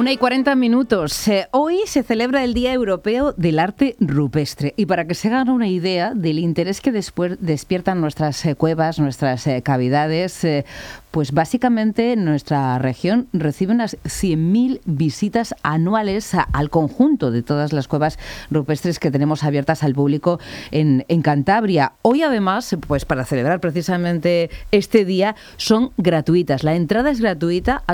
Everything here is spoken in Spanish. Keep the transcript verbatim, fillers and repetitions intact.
Una y cuarenta minutos. Eh, hoy se celebra el Día Europeo del Arte Rupestre. Y para que se hagan una idea del interés que después despiertan nuestras eh, cuevas, nuestras eh, cavidades, eh, pues básicamente nuestra región recibe unas cien mil visitas anuales a, al conjunto de todas las cuevas rupestres que tenemos abiertas al público en, en Cantabria. Hoy además, pues para celebrar precisamente este día, son gratuitas. La entrada es gratuita a